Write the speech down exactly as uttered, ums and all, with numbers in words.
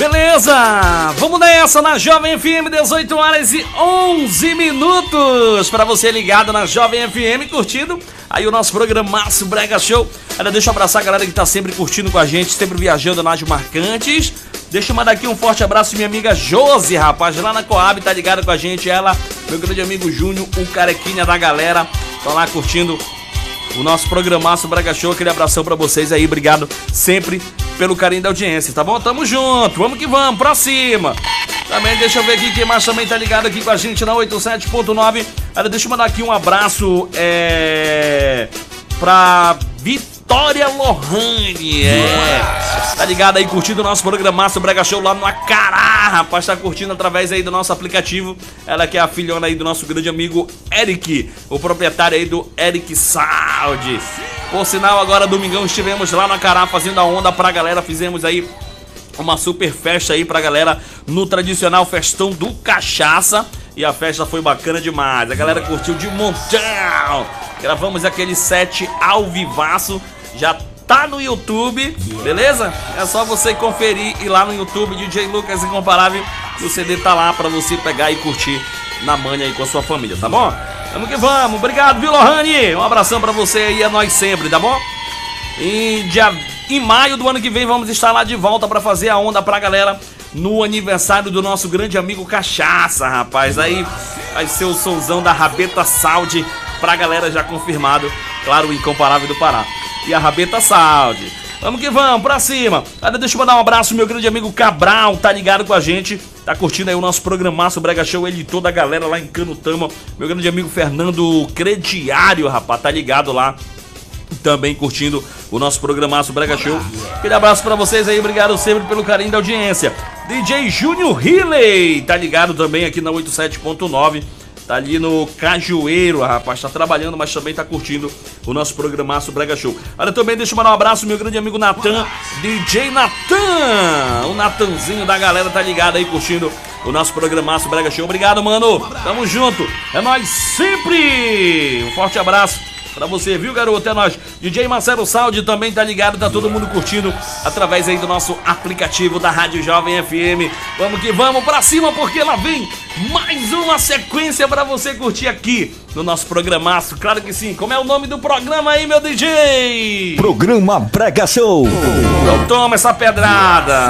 Beleza, vamos nessa na Jovem F M, dezoito horas e onze minutos, para você ligado na Jovem F M, curtindo aí o nosso programaço Brega Show. Olha, deixa eu abraçar a galera que tá sempre curtindo com a gente, sempre viajando nas marcantes. Deixa eu mandar aqui um forte abraço, minha amiga Josi, rapaz, lá na Coab, tá ligada com a gente. Ela, meu grande amigo Júnior, o carequinha da galera, tá lá curtindo o nosso programaço Brega Show. Aquele abração pra vocês aí, obrigado sempre pelo carinho da audiência, tá bom? Tamo junto, vamos que vamos, pra cima. Também deixa eu ver aqui quem mais também tá ligado aqui com a gente na oitenta e sete ponto nove. Olha, deixa eu mandar aqui um abraço é, pra Vitória Lohane, é, tá ligado aí, curtindo o nosso programaço Brega Show lá no Acará, rapaz, tá curtindo através aí do nosso aplicativo. Ela que é a filhona aí do nosso grande amigo Eric, o proprietário aí do Eric Saúde. Por sinal, agora domingão estivemos lá no Acará fazendo a onda pra galera, fizemos aí uma super festa aí pra galera no tradicional festão do Cachaça. E a festa foi bacana demais, a galera curtiu de montão. Gravamos aquele set ao vivaço, já tá no YouTube, beleza? É só você conferir e ir lá no YouTube, D J Lucas Incomparável, e o C D tá lá pra você pegar e curtir na manhã aí com a sua família, tá bom? Vamos que vamos, obrigado, viu, Lohane? Um abração pra você aí, é nós sempre, tá bom? E dia, em maio do ano que vem vamos estar lá de volta pra fazer a onda pra galera no aniversário do nosso grande amigo Cachaça, rapaz. Aí vai ser o somzão da Rabeta Saúde pra galera já confirmado, claro, o Incomparável do Pará. E a Rabeta Saúde. Vamos que vamos, pra cima. Aí deixa eu mandar um abraço, meu grande amigo Cabral, tá ligado com a gente, tá curtindo aí o nosso programaço Brega Show, ele e toda a galera lá em Canutama. Meu grande amigo Fernando Crediário, rapaz, tá ligado lá, também curtindo o nosso programaço Brega Show. Aquele abraço pra vocês aí, obrigado sempre pelo carinho da audiência. D J Júnior Healey, tá ligado também aqui na oitenta e sete ponto nove. Tá ali no Cajueiro, rapaz, tá trabalhando, mas também tá curtindo o nosso programaço Brega Show. Olha, também deixa eu mandar um abraço, meu grande amigo Natan, D J Natan, o Natanzinho da galera tá ligado aí, curtindo o nosso programaço Brega Show. Obrigado, mano, tamo junto, é nóis sempre, um forte abraço pra você, viu, garoto? É nóis. D J Marcelo Saldi também tá ligado, tá todo mundo curtindo através aí do nosso aplicativo da Rádio Jovem F M. Vamos que vamos pra cima, porque lá vem mais uma sequência pra você curtir aqui no nosso programaço. Claro que sim. Como é o nome do programa aí, meu D J? Programa Brega Show. Então toma essa pedrada.